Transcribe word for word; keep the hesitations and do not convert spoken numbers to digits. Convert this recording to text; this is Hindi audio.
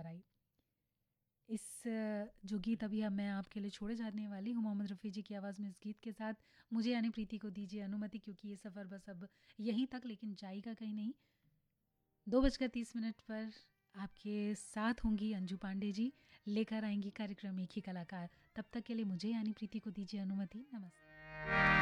पर आई। इस जो गीत अभी अब मैं आपके लिए छोड़े जाने वाली हूँ मोहम्मद रफ़ी जी की आवाज़ में, इस गीत के साथ मुझे यानी प्रीति को दीजिए अनुमति, क्योंकि ये सफ़र बस अब यहीं तक, लेकिन जाएगा कहीं नहीं। दो बजकर तीस मिनट पर आपके साथ होंगी अंजू पांडे जी, लेकर आएंगी कार्यक्रम एक ही कलाकार। तब तक के लिए मुझे यानी प्रीति को दीजिए अनुमति। नमस्ते।